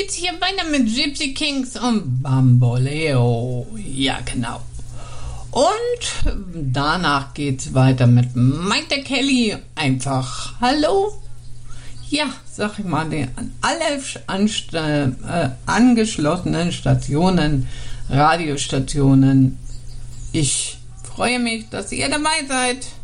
geht's hier weiter mit Gypsy Kings und Bamboleo. Ja, genau. Und danach geht's weiter mit Mike Kelly. Einfach Hallo. Ja, sag ich mal, an alle angeschlossenen Stationen, Radiostationen. Ich freue mich, dass ihr dabei seid.